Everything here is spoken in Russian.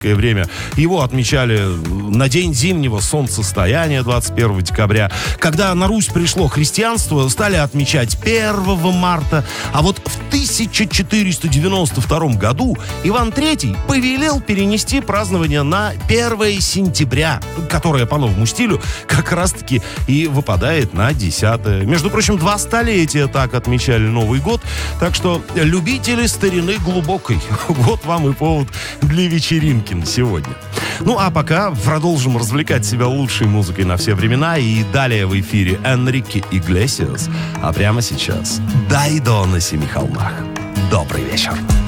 советское время. Его отмечали на День зимнего солнцестояния 21 декабря. Когда на Русь пришло христианство, стали отмечать 1 марта. А вот в 1492 году Иван III повелел перенести празднование на 1 сентября, которое по новому стилю как раз-таки и выпадает на 10. Между прочим, 2 столетия так отмечали Новый год. Так что, любители старины глубокой, вот вам и повод для вечеринки на сегодня. Ну а пока продолжим развлекать себя лучшей музыкой на все времена. И далее в эфире Энрике Иглесиас. А прямо сейчас Дайдо на Семи холмах. Добрый вечер.